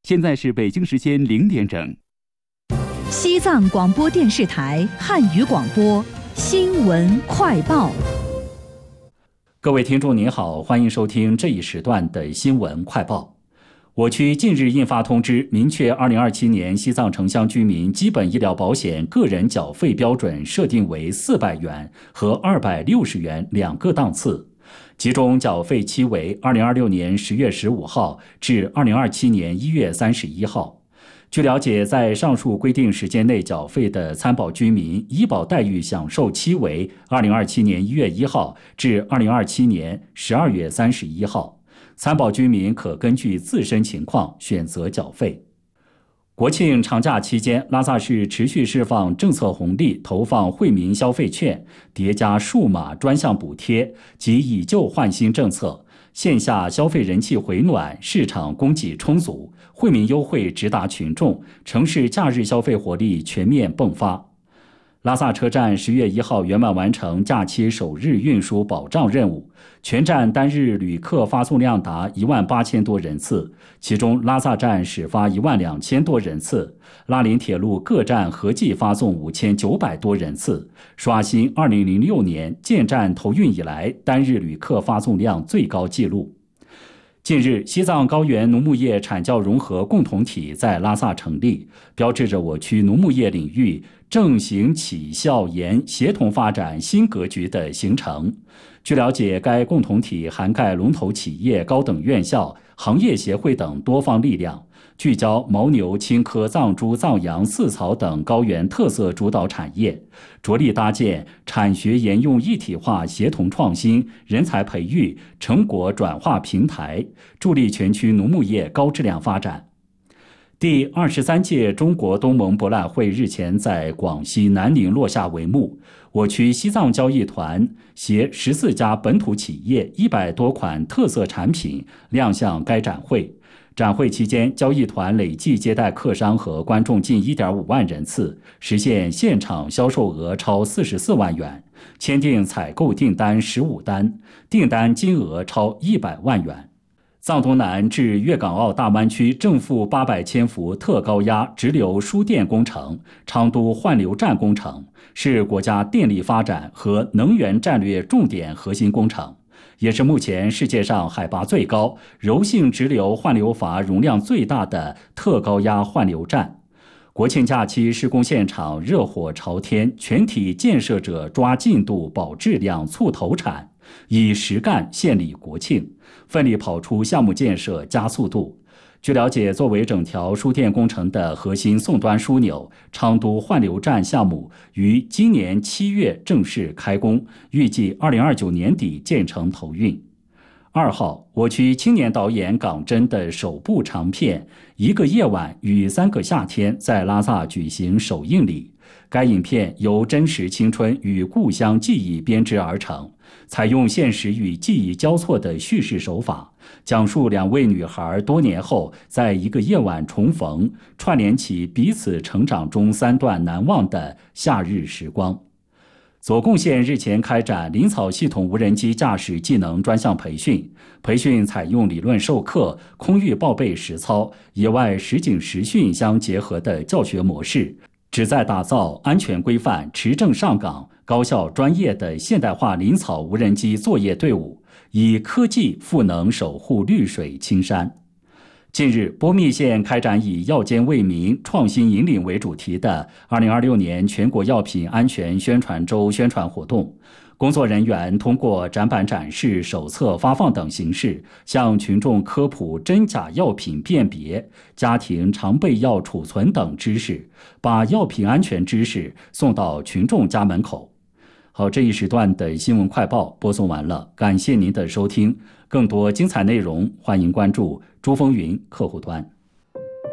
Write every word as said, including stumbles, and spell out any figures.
现在是北京时间零点整。 西藏广播电视台汉语广播新闻快报。 各位听众您好，欢迎收听这一时段的新闻快报。我区近日印发通知，明确二零二七年西藏城乡居民基本医疗保险个人缴费标准设定为四百元和二百六十元两个档次，其中缴费期为二零二六年十月十五号至二零二七年一月三十一号。据了解，在上述规定时间内缴费的参保居民，医保待遇享受期为二零二七年一月一号至二零二七年十二月三十一号。参保居民可根据自身情况选择缴费。国庆长假期间，拉萨市持续释放政策红利，投放惠民消费券，叠加数码专项补贴及以旧换新政策，线下消费人气回暖，市场供给充足，惠民优惠直达群众，城市假日消费活力全面迸发。拉萨车站十月一号圆满完成假期首日运输保障任务，全站单日旅客发送量达一万八千多人次，其中拉萨站始发一万两千多人次，拉林铁路各站合计发送五千九百多人次，刷新二零零六年建站投运以来单日旅客发送量最高纪录。近日，西藏高原农牧业产教融合共同体在拉萨成立，标志着我区农牧业领域政行企校研协同发展新格局的形成。据了解，该共同体涵盖龙头企业、高等院校、行业协会等多方力量，聚焦牦牛、青稞、藏猪、藏羊、饲草等高原特色主导产业，着力搭建产学研用一体化协同创新、人才培育、成果转化平台，助力全区农牧业高质量发展。第二十三届中国东盟博览会日前在广西南宁落下帷幕，我区西藏交易团携十四家本土企业、一百多款特色产品亮相该展会。展会期间，交易团累计接待客商和观众近 一点五万人次，实现现场销售额超四十四万元，签订采购订单十五单，订单金额超一百万元。藏东南至粤港澳大湾区正负八百千伏特高压直流输电工程、昌都换流站工程，是国家电力发展和能源战略重点核心工程，也是目前世界上海拔最高、柔性直流换流阀容量最大的特高压换流站。国庆假期施工现场热火朝天，全体建设者抓进度、保质量、促投产，以实干献礼国庆，奋力跑出项目建设加速度。据了解，作为整条输电工程的核心送端枢纽，昌都换流站项目于今年七月正式开工，预计二零二九年底建成投运。二号，我区青年导演港真的首部长片《一个夜晚与三个夏天》在拉萨举行首映礼。该影片由真实青春与故乡记忆编织而成，采用现实与记忆交错的叙事手法，讲述两位女孩多年后在一个夜晚重逢，串联起彼此成长中三段难忘的夏日时光。左贡县日前开展林草系统无人机驾驶技能专项培训，培训采用理论授课、空域报备实操、野外实景实训相结合的教学模式，旨在打造安全规范、持证上岗、高效专业的现代化林草无人机作业队伍，以科技赋能守护绿水青山。近日，波密县开展以药监为民、创新引领为主题的二零二六年全国药品安全宣传周宣传活动。工作人员通过展板展示、手册发放等形式，向群众科普真假药品辨别、家庭常备药储存等知识，把药品安全知识送到群众家门口。好，这一时段的新闻快报播送完了，感谢您的收听。更多精彩内容，欢迎关注珠风云客户端。